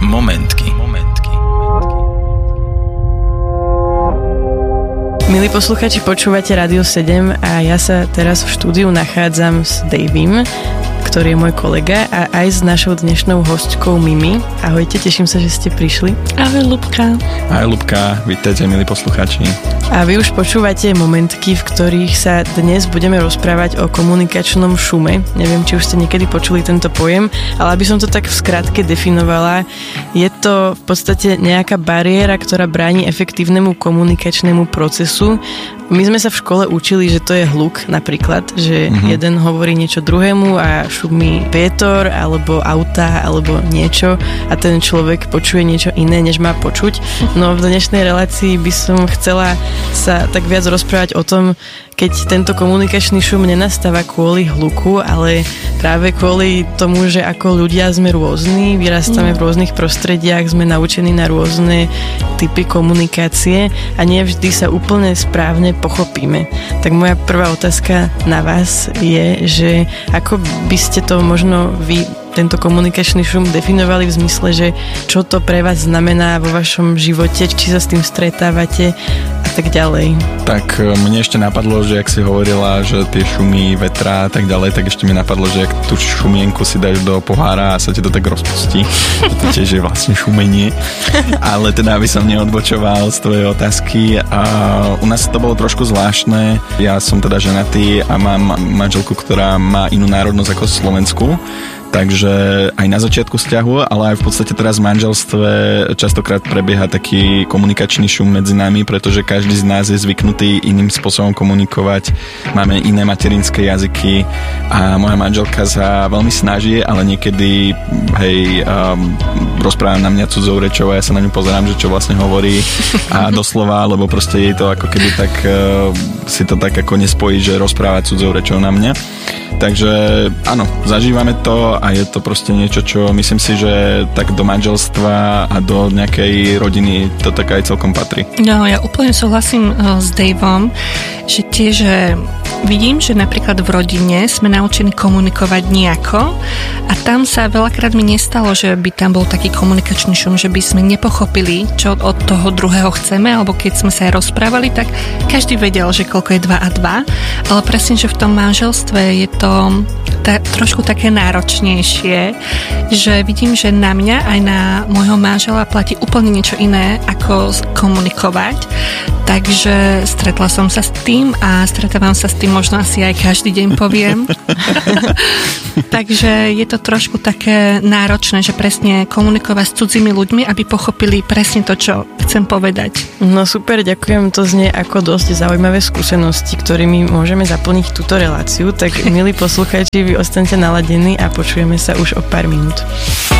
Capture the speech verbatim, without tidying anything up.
Momentky. Momentky. Milí posluchači, počúvate Rádio sedem a ja sa teraz v štúdiu nachádzam s Davym, ktorý je môj kolega, a aj s našou dnešnou hostkou Mimi. Ahojte, teším sa, že ste prišli. Ahoj, Ľubka. Ahoj, Ľubka, vítajte, milí poslucháči. A vy už počúvate Momentky, v ktorých sa dnes budeme rozprávať o komunikačnom šume. Neviem, či už ste niekedy počuli tento pojem, ale aby som to tak v skratke definovala, je to v podstate nejaká bariéra, ktorá bráni efektívnemu komunikačnému procesu. My sme sa v škole učili, že to je hluk napríklad, že mm-hmm. jeden hovorí niečo druhému a šumí vietor alebo auta alebo niečo a ten človek počuje niečo iné, než má počuť. No v dnešnej relácii by som chcela sa tak viac rozprávať o tom, keď tento komunikačný šum nenastáva kvôli hluku, ale práve kvôli tomu, že ako ľudia sme rôzni, vyrastáme v rôznych prostrediach, sme naučení na rôzne typy komunikácie a nie vždy sa úplne správne pochopíme. Tak moja prvá otázka na vás je, že ako by ste to možno vy tento komunikačný šum definovali v zmysle, že čo to pre vás znamená vo vašom živote, či sa s tým stretávate a tak ďalej. Tak mne ešte napadlo, že ak si hovorila, že tie šumy vetra a tak ďalej, tak ešte mi napadlo, že ak tú šumienku si dáš do pohára a sa ti to tak rozpustí, to tiež je vlastne šumenie. Ale teda, aby som neodbočoval z tvojej otázky, a u nás to bolo trošku zvláštne. Ja som teda ženatý a mám manželku, ktorá má inú národnosť ako Slovensku. Takže aj na začiatku vzťahu, ale aj v podstate teraz v manželstve častokrát prebieha taký komunikačný šum medzi nami, pretože každý z nás je zvyknutý iným spôsobom komunikovať. Máme iné materinské jazyky a moja manželka sa veľmi snaží, ale niekedy hej, um, rozpráva na mňa cudzou rečou a ja sa na ňu pozerám, že čo vlastne hovorí a doslova, lebo proste jej to ako keby tak uh, si to tak ako nespojí, že rozpráva cudzou rečou na mňa. Takže áno, zažívame to a je to proste niečo, čo myslím si, že tak do manželstva a do nejakej rodiny to tak aj celkom patrí. No, ja úplne súhlasím uh, s Davom, že tiež vidím, že napríklad v rodine sme naučení komunikovať nejako a tam sa veľakrát mi nestalo, že by tam bol taký komunikačný šum, že by sme nepochopili, čo od toho druhého chceme, alebo keď sme sa aj rozprávali, tak každý vedel, že koľko je dva a dva, ale presne, že v tom manželstve je to tá, trošku také náročnejšie, že vidím, že na mňa aj na môjho manžela platí úplne niečo iné, ako komunikovať. Takže stretla som sa s tým a stretávam sa s tým možno asi aj každý deň, poviem. Takže je to trošku také náročné, že presne komunikovať s cudzými ľuďmi, aby pochopili presne to, čo chcem povedať. No super, ďakujem, to znie ako dosť zaujímavé skúsenosti, ktorými môžeme zaplniť túto reláciu. Tak milí poslucháči, vy ostaňte naladení a počujeme sa už o pár minút.